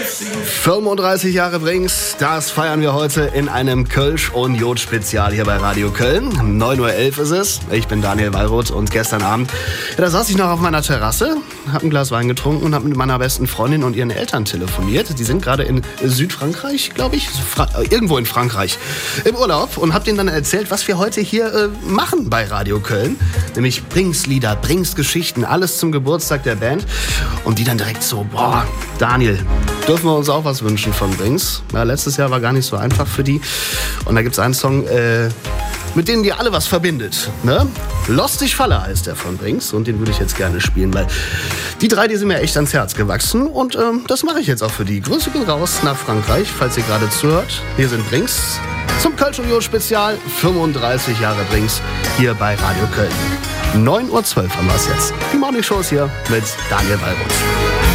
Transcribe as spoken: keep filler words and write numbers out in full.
fünfunddreißig Jahre Brings, das feiern wir heute in einem Kölsch- und Jod-Spezial hier bei Radio Köln. neun Uhr elf ist es. Ich bin Daniel Wallroth und gestern Abend, ja, da saß ich noch auf meiner Terrasse, hab ein Glas Wein getrunken und hab mit meiner besten Freundin und ihren Eltern telefoniert. Die sind gerade in Südfrankreich, glaube ich, Fra- irgendwo in Frankreich, im Urlaub und hab denen dann erzählt, was wir heute hier äh, machen bei Radio Köln. Nämlich Brings Lieder, Brings Geschichten, alles zum Geburtstag der Band. Und die dann direkt so, boah, Daniel, dürfen wir uns auch was wünschen von Brings? Ja, letztes Jahr war gar nicht so einfach für die. Und da gibt's einen Song, äh, mit denen die alle was verbindet. Ne? Lost ich falle heißt der von Brings. Und den würde ich jetzt gerne spielen, weil die drei, die sind mir echt ans Herz gewachsen. Und ähm, das mache ich jetzt auch für die. Grüße gehen raus nach Frankreich, falls ihr gerade zuhört. Hier sind Brings zum Kölsch und Jod Spezial. fünfunddreißig Jahre Brings hier bei Radio Köln. neun Uhr zwölf haben wir es jetzt. Die Morning Show ist hier mit Daniel Wallroth.